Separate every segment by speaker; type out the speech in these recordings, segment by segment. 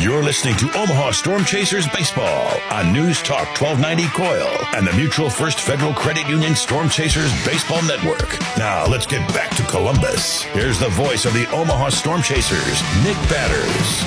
Speaker 1: You're listening to Omaha Storm Chasers Baseball on News Talk 1290 Coil and the Mutual First Federal Credit Union Storm Chasers Baseball Network. Now let's get back to Columbus. Here's the voice of the Omaha Storm Chasers, Nick Batters.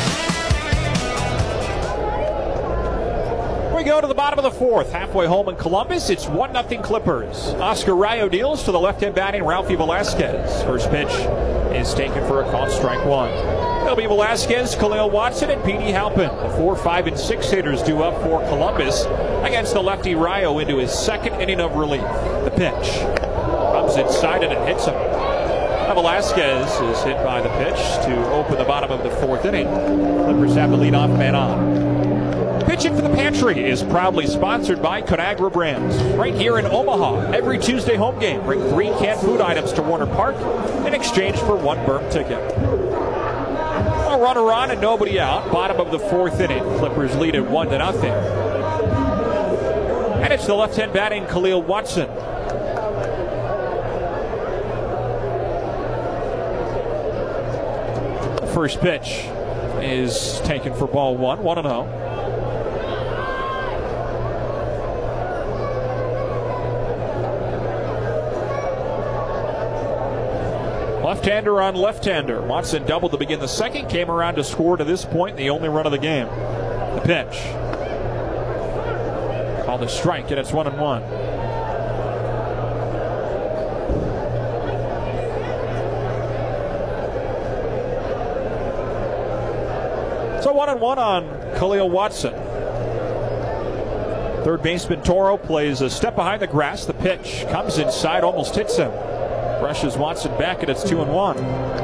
Speaker 2: We go to the bottom of the fourth, halfway home in Columbus. It's 1-0 Clippers. Oscar Rayo deals to the left-hand batting Ralphie Velasquez. First pitch is taken for a called strike one. It'll be Velasquez, Khalil Watson, and Petey Halpin. The 4, 5, and 6 hitters due up for Columbus against the lefty Rayo into his second inning of relief. The pitch comes inside and it hits him. Velasquez is hit by the pitch to open the bottom of the fourth inning. Clippers have the leadoff man on. Pitching for the Pantry is proudly sponsored by Conagra Brands. Right here in Omaha, every Tuesday home game, bring 3 canned food items to Warner Park in exchange for 1 Burn ticket. A runner on and nobody out. Bottom of the fourth inning. Clippers lead at 1-0. And it's the left-hand batting Khalil Watson. The first pitch is taken for ball 1, 1-0. Left-hander on left-hander. Watson doubled to begin the second, came around to score to this point, the only run of the game. The pitch. Called a strike, and it's 1-1. So 1-1 on Khalil Watson. Third baseman Toro plays a step behind the grass. The pitch comes inside, almost hits him. Brushes Watson back, and it's 2-1.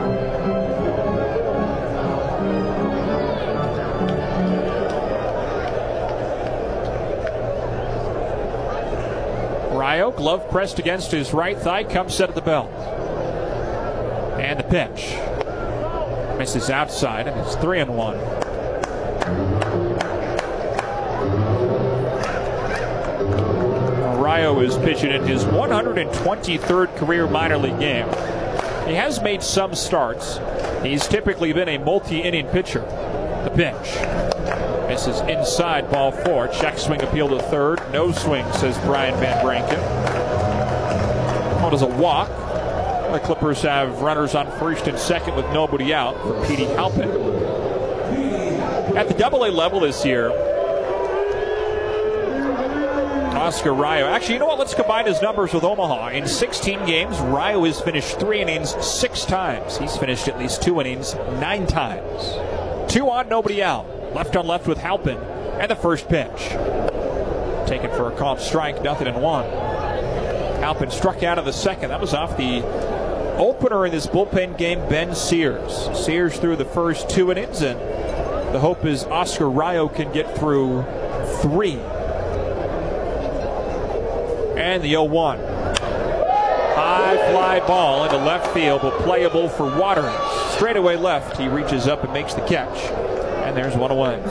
Speaker 2: Rayo, glove pressed against his right thigh, comes set at the belt. And the pitch. Misses outside, and it's 3-1. Rayo is pitching in his 123rd career minor league game. He has made some starts. He's typically been a multi-inning pitcher. The pitch. Misses inside, ball 4. Check swing appeal to third. No swing, says Brian Van Branken. What is a walk? The Clippers have runners on first and second with nobody out for Petey Halpin. At the AA level this year, Oscar Rayo. Actually, you know what? Let's combine his numbers with Omaha. In 16 games, Rayo has finished 3 innings 6 times. He's finished at least 2 innings 9 times. 2 on, nobody out. Left on left with Halpin. And the first pitch. Taken for a called strike, 0-1. Halpin struck out of the second. That was off the opener in this bullpen game, Ben Sears. Sears threw the first 2 innings, and the hope is Oscar Rayo can get through 3. And the 0-1. High fly ball into left field, but playable for Watering. Straightaway left, he reaches up and makes the catch. And there's 1 away.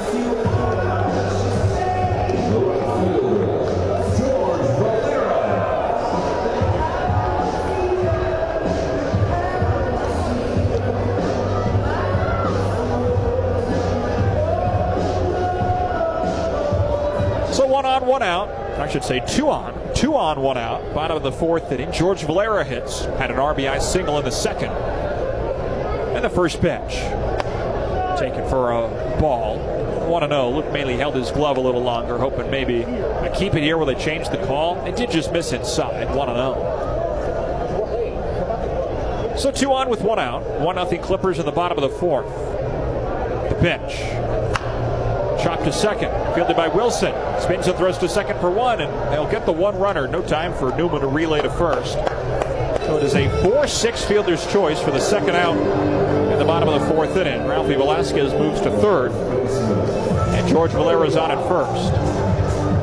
Speaker 2: So 1 on, 1 out. I should say 2 on. 2 on, 1 out. Bottom of the fourth inning. George Valera hits. Had an RBI single in the second. And the first pitch. Taken for a ball. 1-0. Luke Maley held his glove a little longer, hoping maybe I keep it here where they changed the call. They did just miss inside. 1-0. So 2 on with 1 out. 1-0 Clippers in the bottom of the fourth. The pitch. Chopped to second, fielded by Wilson. Spins and throws to second for 1, and they'll get the 1 runner. No time for Newman to relay to first. So it is a 4-6 fielder's choice for the second out in the bottom of the fourth inning. Ralphie Velasquez moves to third, and George Valera's on at first.